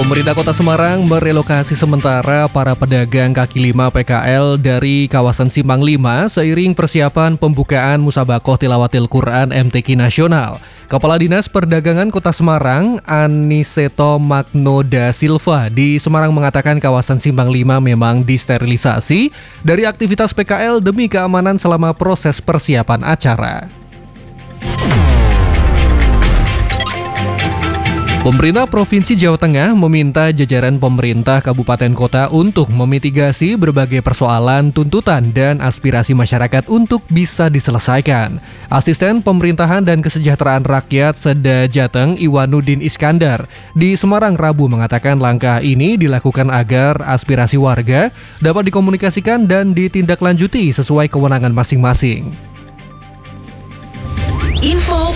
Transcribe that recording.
Pemerintah Kota Semarang merelokasi sementara para pedagang kaki lima PKL dari kawasan Simpang 5 seiring persiapan pembukaan Musabakoh Tilawatil Quran MTQ Nasional. Kepala Dinas Perdagangan Kota Semarang, Aniseto Magnoda Silva di Semarang mengatakan kawasan Simpang 5 memang disterilisasi dari aktivitas PKL demi keamanan selama proses persiapan acara. Pemerintah Provinsi Jawa Tengah meminta jajaran pemerintah kabupaten kota untuk memitigasi berbagai persoalan, tuntutan, dan aspirasi masyarakat untuk bisa diselesaikan. Asisten Pemerintahan dan Kesejahteraan Rakyat Seda Jateng Iwanuddin Iskandar di Semarang Rabu mengatakan langkah ini dilakukan agar aspirasi warga dapat dikomunikasikan dan ditindaklanjuti sesuai kewenangan masing-masing.